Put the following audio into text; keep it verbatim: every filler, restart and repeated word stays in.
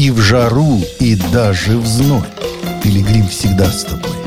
И в жару, и даже в зной. Пилигрим всегда с тобой.